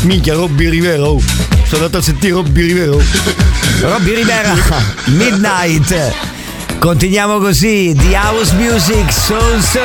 Minchia, Robby Rivera. Sono andato a sentire Robby Rivera. Robby Rivera, Midnight. Continuiamo così, The House Music Soul